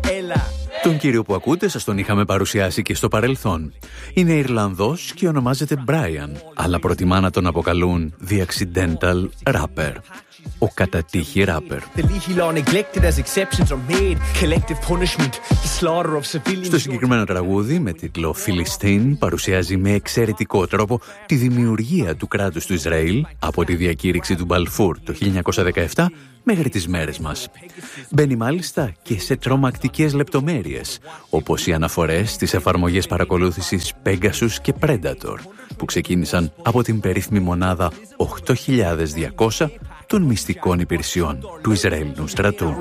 Τον κύριο που ακούτε σας τον είχαμε παρουσιάσει και στο παρελθόν. Είναι Ιρλανδός και ονομάζεται Brian, αλλά προτιμά να τον αποκαλούν The Accidental Rapper. Ο κατατύχη ράπερ. Στο συγκεκριμένο τραγούδι με τίτλο Philistine παρουσιάζει με εξαιρετικό τρόπο τη δημιουργία του κράτους του Ισραήλ από τη διακήρυξη του Μπαλφούρ το 1917 μέχρι τις μέρες μας. Μπαίνει μάλιστα και σε τρομακτικές λεπτομέρειες, όπως οι αναφορές στις εφαρμογές παρακολούθησης Pegasus και Predator, που ξεκίνησαν από την περίφημη μονάδα 8200 των μυστικών υπηρεσιών του Ισραηλινού στρατού.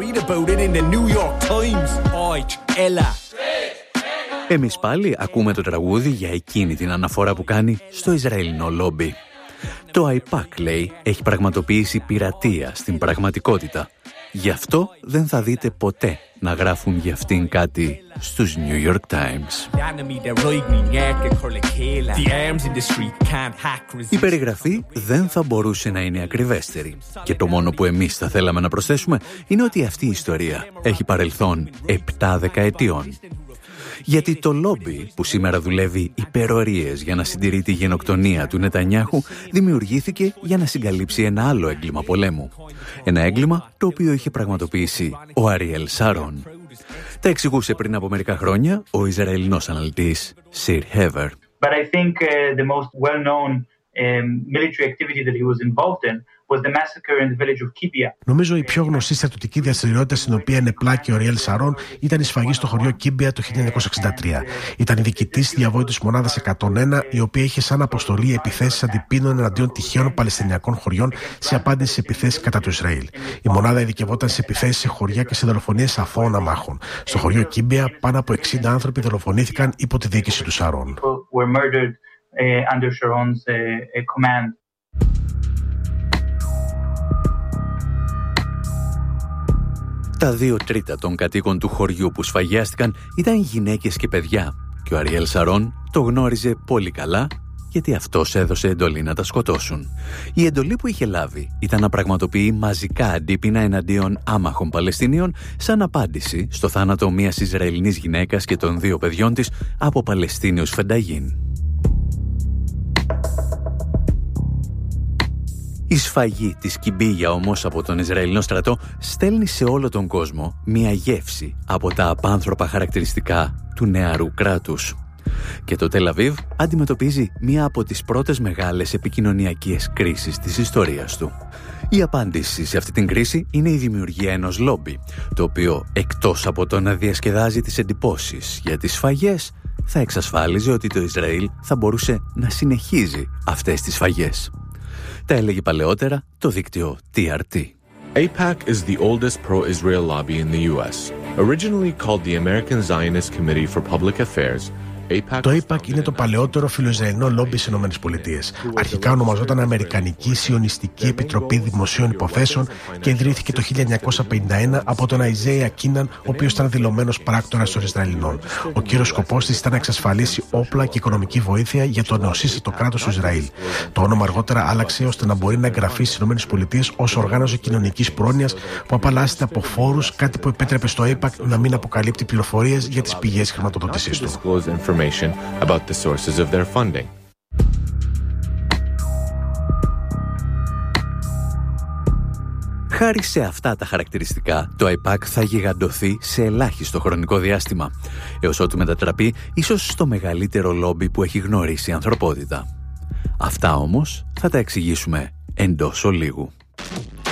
Εμείς πάλι ακούμε το τραγούδι για εκείνη την αναφορά που κάνει στο Ισραηλινό λόμπι. Το AIPAC, λέει, έχει πραγματοποιήσει πειρατεία στην πραγματικότητα. Γι' αυτό δεν θα δείτε ποτέ να γράφουν για αυτήν κάτι στους New York Times. Η περιγραφή δεν θα μπορούσε να είναι ακριβέστερη. Και το μόνο που εμείς θα θέλαμε να προσθέσουμε είναι ότι αυτή η ιστορία έχει παρελθόν 7 δεκαετιών. Γιατί το λόμπι που σήμερα δουλεύει υπερορίες για να συντηρεί τη γενοκτονία του Νετανιάχου δημιουργήθηκε για να συγκαλύψει ένα άλλο έγκλημα πολέμου. Ένα έγκλημα το οποίο είχε πραγματοποιήσει ο Αριέλ Σάρον. Τα εξηγούσε πριν από μερικά χρόνια ο Ισραηλινός αναλυτής Σιρ Χέβερ. But I think the most well-known military activity that he was involved in was the massacre in the village of Kibia. Νομίζω η πιο γνωστή στρατιωτική δραστηριότητα στην οποία ενεπλάκη ο Αριέλ Σαρών ήταν η σφαγή στο χωριό Κίμπια το 1963. Ήταν διοικητής διαβόητης μονάδας 101, η οποία είχε σαν αποστολή επιθέσεις αντιπίνων εναντίον τυχαίων Παλαιστινιακών χωριών σε απάντηση σε επιθέσεις κατά του Ισραήλ. Η μονάδα ειδικευόταν σε επιθέσεις σε χωριά και σε δολοφονίες αθώων αμάχων. Στο χωριό Κίμπια, πάνω από 60 άνθρωποι δολοφονήθηκαν υπό τη διοίκηση του Σαρών. Τα 2/3 των κατοίκων του χωριού που σφαγιάστηκαν ήταν γυναίκες και παιδιά και ο Αριέλ Σαρών το γνώριζε πολύ καλά γιατί αυτός έδωσε εντολή να τα σκοτώσουν. Η εντολή που είχε λάβει ήταν να πραγματοποιεί μαζικά αντίπεινα εναντίον άμαχων Παλαιστινίων σαν απάντηση στο θάνατο μιας Ισραηλινής γυναίκας και των 2 παιδιών της από Παλαιστίνιους φενταγίν. Η σφαγή της Κιμπίγια όμως από τον Ισραηλινό στρατό στέλνει σε όλο τον κόσμο μια γεύση από τα απάνθρωπα χαρακτηριστικά του νεαρού κράτους. Και το Τελ Αβίβ αντιμετωπίζει μια από τις πρώτες μεγάλες επικοινωνιακές κρίσεις της ιστορίας του. Η απάντηση σε αυτή την κρίση είναι η δημιουργία ενός λόμπι, το οποίο εκτός από το να διασκεδάζει τις εντυπώσεις για τις σφαγές, θα εξασφάλιζε ότι το Ισραήλ θα μπορούσε να συνεχίζει αυτές τις σφαγές. Τα έλεγε παλαιότερα το δίκτυο TRT. AIPAC is the oldest pro-Israel lobby in the U.S. Originally called the American Zionist Committee for Public Affairs, το AIPAC είναι το παλαιότερο φιλοϊσραηλινό λόμπι στις ΗΠΑ. Αρχικά ονομαζόταν Αμερικανική Σιωνιστική Επιτροπή Δημοσίων Υποθέσεων και ιδρύθηκε το 1951 από τον Αϊζέια Κίναν, ο οποίος ήταν δηλωμένος πράκτορας των Ισραηλινών. Ο κύριος σκοπός της ήταν να εξασφαλίσει όπλα και οικονομική βοήθεια για το νεοσύστατο κράτος του Ισραήλ. Το όνομα αργότερα άλλαξε ώστε να μπορεί να εγγραφεί στις ΗΠΑ ως οργάνωση κοινωνικής πρόνοιας που απαλλάσσεται από φόρους, κάτι που επέτρεπε στο AIPAC να μην αποκαλύπτει πληροφορίες για τις πηγές χρηματοδότησής του. About the sources of their funding. Χάρη σε αυτά τα χαρακτηριστικά, το AIPAC θα γιγαντωθεί σε ελάχιστο χρονικό διάστημα, έως ότου μετατραπεί ίσως στο μεγαλύτερο λόμπι που έχει γνωρίσει η ανθρωπότητα. Αυτά όμως θα τα εξηγήσουμε εντός ολίγου.